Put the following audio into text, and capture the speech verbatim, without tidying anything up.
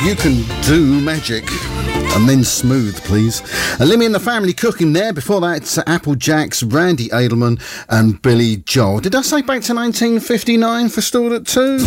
You Can Do Magic. And then Smooth, please. Uh, Limmy and the Family Cooking there. Before that, uh, Apple Jacks, Randy Edelman and Billy Joel. Did I say back to nineteen fifty-nine for Stored at two?